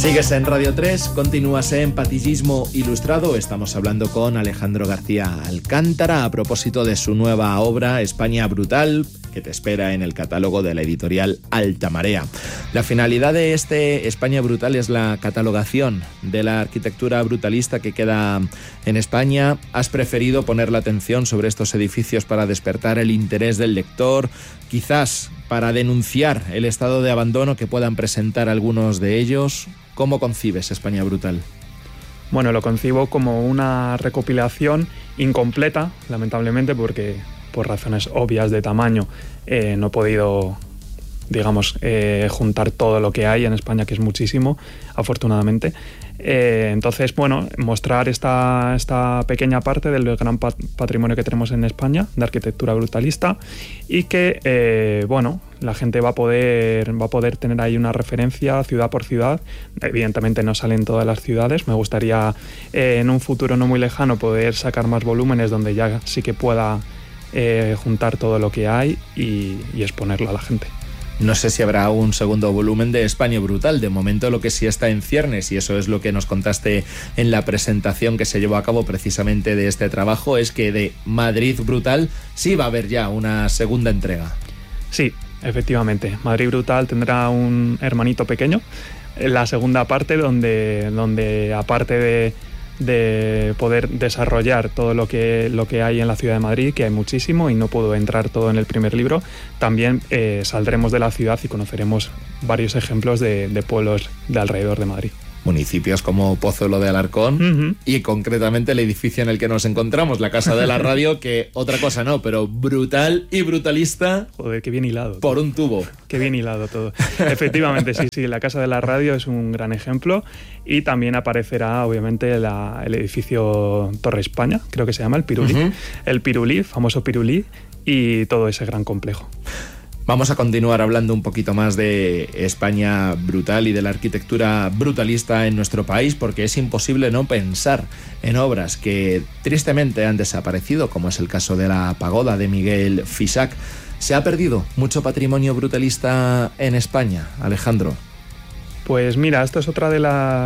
Sigues en Radio 3, continúas en Patillismo Ilustrado. Estamos hablando con Alejandro García Alcántara a propósito de su nueva obra España Brutal, que te espera en el catálogo de la editorial Alta Marea. La finalidad de este España Brutal es la catalogación de la arquitectura brutalista que queda en España. ¿Has preferido poner la atención sobre estos edificios para despertar el interés del lector? Quizás para denunciar el estado de abandono que puedan presentar algunos de ellos. ¿Cómo concibes España Brutal? Bueno, lo concibo como una recopilación incompleta, lamentablemente, porque por razones obvias de tamaño no he podido, digamos, juntar todo lo que hay en España, que es muchísimo, afortunadamente. Entonces, bueno, mostrar esta pequeña parte del gran patrimonio que tenemos en España de arquitectura brutalista y que, bueno, la gente va a poder tener ahí una referencia ciudad por ciudad. Evidentemente no salen todas las ciudades. Me gustaría en un futuro no muy lejano poder sacar más volúmenes donde ya sí que pueda juntar todo lo que hay y exponerlo a la gente. No sé si habrá un segundo volumen de España Brutal. De momento lo que sí está en ciernes, y eso es lo que nos contaste en la presentación que se llevó a cabo precisamente de este trabajo, es que de Madrid Brutal sí va a haber ya una segunda entrega. Sí, efectivamente. Madrid Brutal tendrá un hermanito pequeño, la segunda parte donde aparte de poder desarrollar todo lo que hay en la ciudad de Madrid, que hay muchísimo y no puedo entrar todo en el primer libro, también saldremos de la ciudad y conoceremos varios ejemplos de pueblos de alrededor de Madrid. Municipios como Pozuelo de Alarcón y concretamente el edificio en el que nos encontramos, la Casa de la Radio, que otra cosa no, pero brutal y brutalista. Joder, qué bien hilado. Por un tubo. Qué bien hilado todo. Efectivamente, sí, la Casa de la Radio es un gran ejemplo y también aparecerá obviamente el edificio Torre España, creo que se llama, el Pirulí, el Pirulí, famoso Pirulí, y todo ese gran complejo. Vamos a continuar hablando un poquito más de España Brutal y de la arquitectura brutalista en nuestro país, porque es imposible no pensar en obras que tristemente han desaparecido, como es el caso de la Pagoda de Miguel Fisac. ¿Se ha perdido mucho patrimonio brutalista en España, Alejandro? Pues mira, esta es otra de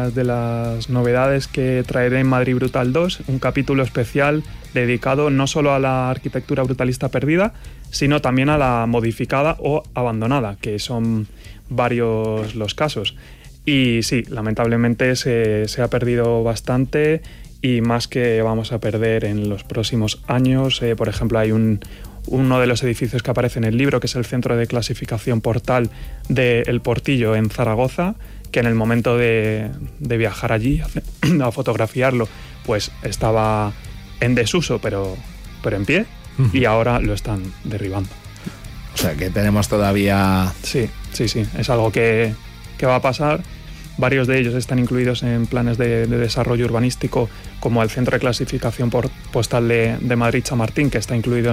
las novedades que traeré en Madrid Brutal 2, un capítulo especial dedicado no solo a la arquitectura brutalista perdida, sino también a la modificada o abandonada, que son varios los casos. Y sí, lamentablemente se ha perdido bastante y más que vamos a perder en los próximos años. Por ejemplo, hay uno de los edificios que aparece en el libro, que es el Centro de Clasificación Portal de El Portillo en Zaragoza, que en el momento de viajar allí a fotografiarlo, pues estaba en desuso, pero en pie, y ahora lo están derribando. O sea que tenemos todavía... Sí, es algo que va a pasar. Varios de ellos están incluidos en planes de desarrollo urbanístico, como el Centro de Clasificación Postal de Madrid Chamartín, que está incluido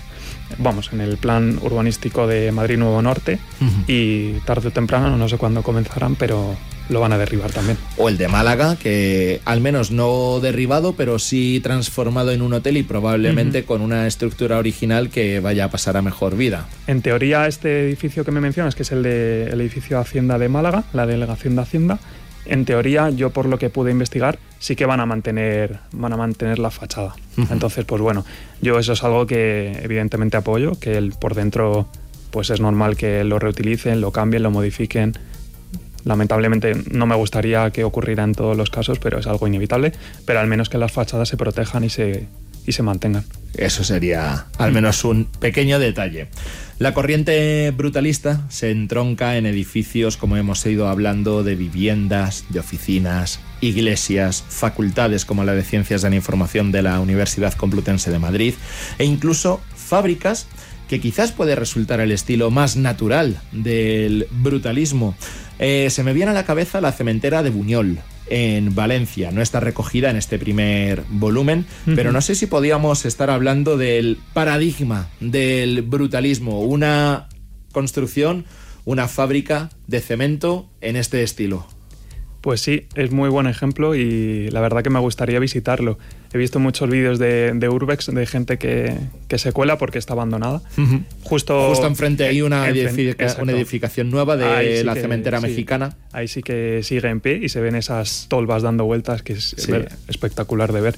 en el plan urbanístico de Madrid Nuevo Norte, y tarde o temprano, no sé cuándo comenzarán, pero lo van a derribar también. O el de Málaga, que al menos no derribado, pero sí transformado en un hotel y probablemente con una estructura original que vaya a pasar a mejor vida. En teoría, este edificio que me mencionas, que es el edificio Hacienda de Málaga, la Delegación de Hacienda, en teoría, yo por lo que pude investigar, sí que van a mantener la fachada. Entonces, pues bueno, yo eso es algo que evidentemente apoyo, que por dentro pues es normal que lo reutilicen, lo cambien, lo modifiquen. Lamentablemente no me gustaría que ocurriera en todos los casos, pero es algo inevitable, pero al menos que las fachadas se protejan y se mantengan. Eso sería al menos un pequeño detalle. La corriente brutalista se entronca en edificios, como hemos ido hablando, de viviendas, de oficinas, iglesias, facultades como la de Ciencias de la Información de la Universidad Complutense de Madrid, e incluso fábricas, que quizás puede resultar el estilo más natural del brutalismo. Se me viene a la cabeza la cementera de Buñol, en Valencia. No está recogida en este primer volumen, pero no sé si podíamos estar hablando del paradigma del brutalismo, una construcción, una fábrica de cemento en este estilo. Pues sí, es muy buen ejemplo y la verdad que me gustaría visitarlo. He visto muchos vídeos de Urbex de gente que se cuela porque está abandonada. Uh-huh. Justo enfrente hay una edificación nueva de la cementera mexicana. Ahí sí que sigue en pie y se ven esas tolvas dando vueltas, que es espectacular de ver.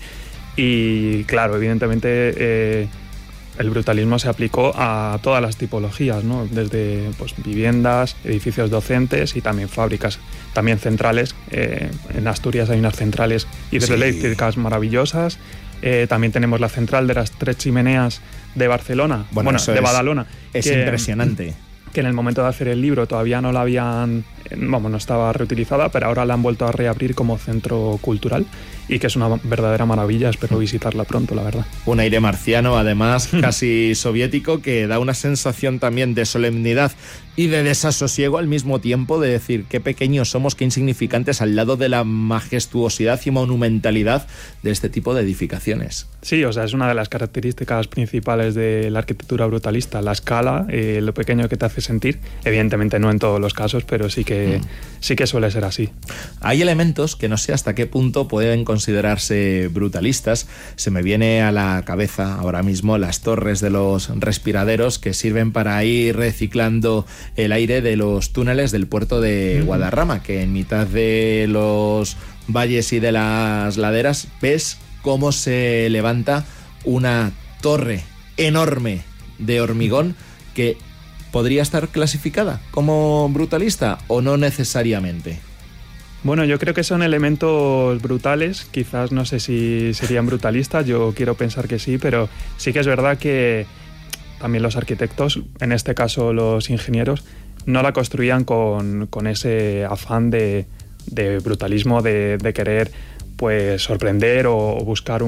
Y claro, evidentemente el brutalismo se aplicó a todas las tipologías, ¿no? Desde pues, viviendas, edificios docentes y también fábricas, también centrales. En Asturias hay unas centrales hidroeléctricas maravillosas. También tenemos la central de las 3 chimeneas de Barcelona, de Badalona. Es impresionante. Que en el momento de hacer el libro todavía no la habían, no estaba reutilizada, pero ahora la han vuelto a reabrir como centro cultural y que es una verdadera maravilla. Espero visitarla pronto, la verdad. Un aire marciano, además, casi soviético, que da una sensación también de solemnidad y de desasosiego al mismo tiempo, de decir qué pequeños somos, qué insignificantes al lado de la majestuosidad y monumentalidad de este tipo de edificaciones. Sí, o sea, es una de las características principales de la arquitectura brutalista, la escala, lo pequeño que te hace sentir. Evidentemente no en todos los casos, pero sí que suele ser así. Hay elementos que no sé hasta qué punto pueden considerarse brutalistas. Se me viene a la cabeza ahora mismo las torres de los respiraderos que sirven para ir reciclando el aire de los túneles del puerto de Guadarrama, que en mitad de los valles y de las laderas ves cómo se levanta una torre enorme de hormigón que podría estar clasificada como brutalista o no necesariamente. Bueno, yo creo que son elementos brutales, quizás no sé si serían brutalistas, yo quiero pensar que sí, pero sí que es verdad que también los arquitectos, en este caso los ingenieros, no la construían con ese afán de brutalismo, de querer pues sorprender o buscar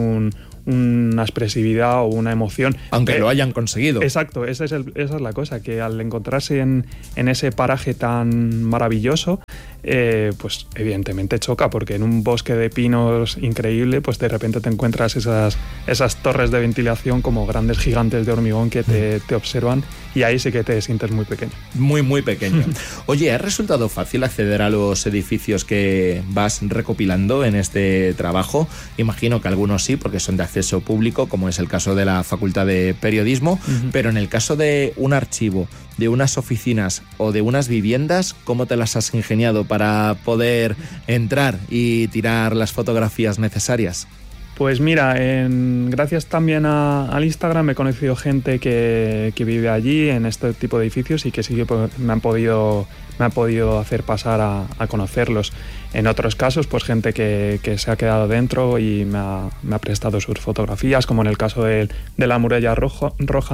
una expresividad o una emoción. Aunque lo hayan conseguido. Exacto, esa es la cosa, que al encontrarse en ese paraje tan maravilloso, pues evidentemente choca, porque en un bosque de pinos increíble, pues de repente te encuentras esas torres de ventilación como grandes gigantes de hormigón que te observan, y ahí sí que te sientes muy pequeño. Muy, muy pequeño. Oye, ¿ha resultado fácil acceder a los edificios que vas recopilando en este trabajo? Imagino que algunos sí, porque son de acceso público, como es el caso de la Facultad de Periodismo, pero en el caso de un archivo, de unas oficinas o de unas viviendas, ¿cómo te las has ingeniado para poder entrar y tirar las fotografías necesarias? Pues mira, gracias también al Instagram he conocido gente que vive allí en este tipo de edificios y que sí que me han podido hacer pasar a conocerlos. En otros casos, pues gente que se ha quedado dentro y me ha prestado sus fotografías, como en el caso de la muralla roja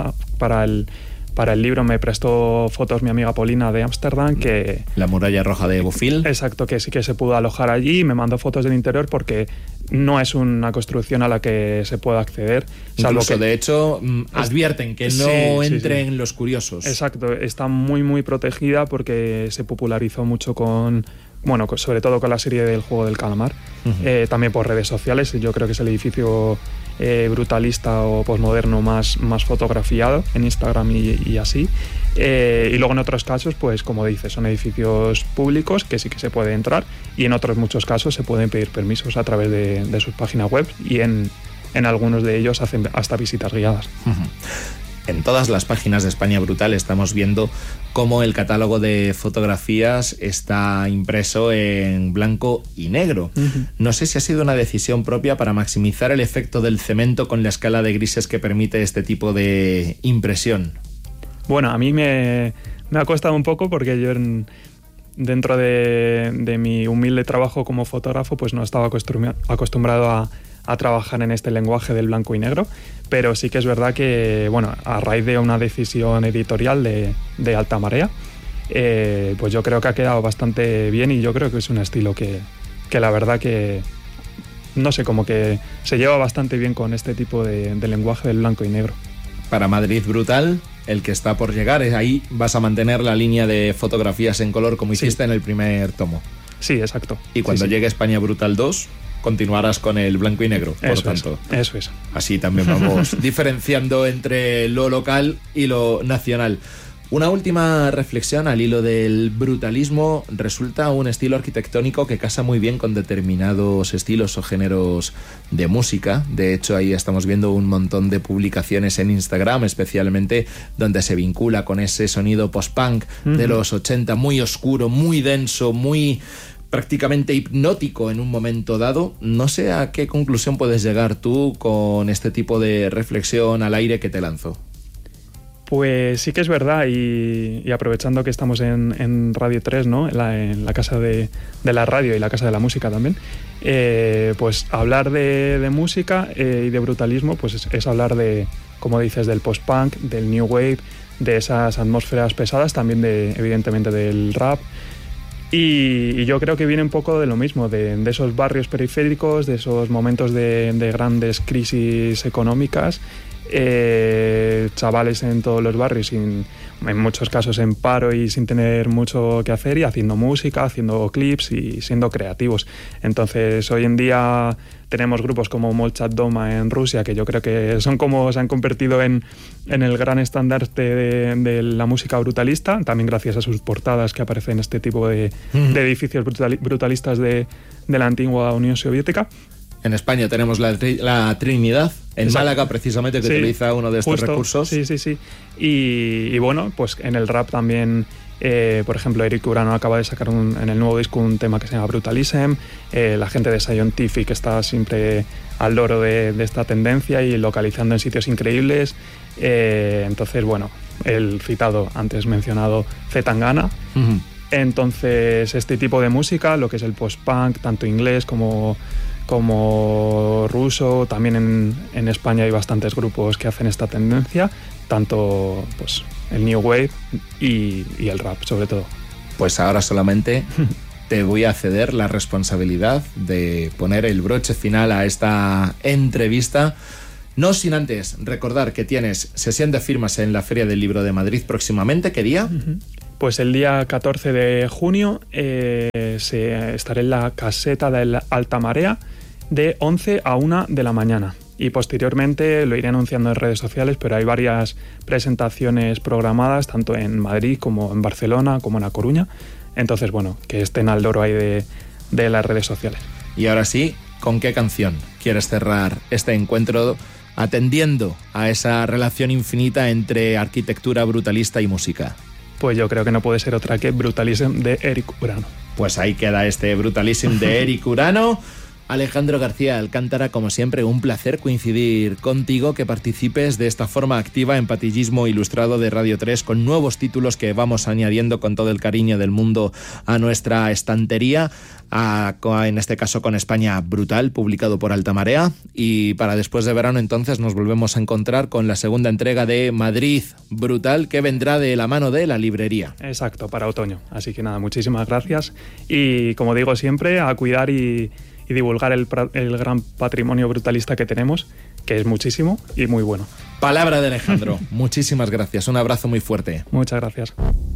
para el libro me prestó fotos mi amiga Paulina de Ámsterdam, que... La muralla roja de Bofill. Exacto, que sí que se pudo alojar allí y me mandó fotos del interior porque no es una construcción a la que se pueda acceder. Incluso, que, de hecho, advierten que no entren los curiosos. Exacto, está muy, muy protegida porque se popularizó mucho sobre todo con la serie del Juego del Calamar, también por redes sociales. Yo creo que es el edificio brutalista o posmoderno más fotografiado en Instagram y así. Y luego en otros casos, pues como dices, son edificios públicos que sí que se puede entrar, y en otros muchos casos se pueden pedir permisos a través de sus páginas web, y en algunos de ellos hacen hasta visitas guiadas. En todas las páginas de España Brutal estamos viendo cómo el catálogo de fotografías está impreso en blanco y negro. No sé si ha sido una decisión propia para maximizar el efecto del cemento con la escala de grises que permite este tipo de impresión. Bueno, a mí me ha costado un poco porque yo dentro de mi humilde trabajo como fotógrafo pues no estaba acostumbrado a trabajar en este lenguaje del blanco y negro, pero sí que es verdad que, bueno, a raíz de una decisión editorial de Alta Marea, pues yo creo que ha quedado bastante bien, y yo creo que es un estilo que la verdad que, no sé, como que se lleva bastante bien con este tipo de lenguaje del blanco y negro. Para Madrid Brutal, el que está por llegar, ahí vas a mantener la línea de fotografías en color como hiciste en el primer tomo. Sí, exacto. Y cuando llegue España Brutal 2... continuarás con el blanco y negro, por tanto. Eso es. Así también vamos diferenciando entre lo local y lo nacional. Una última reflexión al hilo del brutalismo. Resulta un estilo arquitectónico que casa muy bien con determinados estilos o géneros de música. De hecho, ahí estamos viendo un montón de publicaciones en Instagram, especialmente donde se vincula con ese sonido post-punk de los 80, muy oscuro, muy denso, muy prácticamente hipnótico en un momento dado. No sé a qué conclusión puedes llegar tú con este tipo de reflexión al aire que te lanzo. Pues sí que es verdad, y aprovechando que estamos en Radio 3, ¿no? en la casa de la radio y la casa de la música también, pues hablar de música y de brutalismo pues es hablar de, como dices, del post-punk, del new wave, de esas atmósferas pesadas, también evidentemente del rap. Y yo creo que viene un poco de lo mismo, de esos barrios periféricos, de esos momentos de grandes crisis económicas, chavales en todos los barrios, en muchos casos en paro y sin tener mucho que hacer, y haciendo música, haciendo clips y siendo creativos. Entonces hoy en día tenemos grupos como Molchat Doma en Rusia, que yo creo que son como se han convertido en el gran estandarte de la música brutalista, también gracias a sus portadas que aparecen este tipo de edificios brutalistas de la antigua Unión Soviética. En España tenemos la Trinidad, en Málaga precisamente, que utiliza uno de estos recursos. Sí. Y bueno, pues en el rap también, por ejemplo, Eric Urano acaba de sacar en el nuevo disco un tema que se llama Brutalism. La gente de Scientific está siempre al loro de esta tendencia y localizando en sitios increíbles. Entonces, bueno, el citado, antes mencionado, Zetangana. Entonces, este tipo de música, lo que es el post-punk, tanto inglés como ruso, también en España hay bastantes grupos que hacen esta tendencia, tanto pues el new wave y el rap sobre todo. Pues ahora solamente te voy a ceder la responsabilidad de poner el broche final a esta entrevista, no sin antes recordar que tienes sesión de firmas en la Feria del Libro de Madrid próximamente. ¿Qué día? Pues el día 14 de junio estaré en la caseta del Alta Marea de 11 a 1 de la mañana. Y posteriormente lo iré anunciando en redes sociales, pero hay varias presentaciones programadas, tanto en Madrid como en Barcelona, como en A Coruña. Entonces, bueno, que estén al loro ahí de las redes sociales. Y ahora sí, ¿con qué canción quieres cerrar este encuentro atendiendo a esa relación infinita entre arquitectura brutalista y música? Pues yo creo que no puede ser otra que Brutalism de Eric Urano. Pues ahí queda este Brutalism de Eric Urano. Alejandro García Alcántara, como siempre, un placer coincidir contigo, que participes de esta forma activa en Patillismo Ilustrado de Radio 3 con nuevos títulos que vamos añadiendo con todo el cariño del mundo a nuestra estantería, en este caso con España Brutal, publicado por Alta Marea, y para después de verano entonces nos volvemos a encontrar con la segunda entrega de Madrid Brutal, que vendrá de la mano de la librería. Exacto, para otoño. Así que nada, muchísimas gracias y como digo siempre, a cuidar y divulgar el gran patrimonio brutalista que tenemos, que es muchísimo y muy bueno. Palabra de Alejandro. Muchísimas gracias. Un abrazo muy fuerte. Muchas gracias.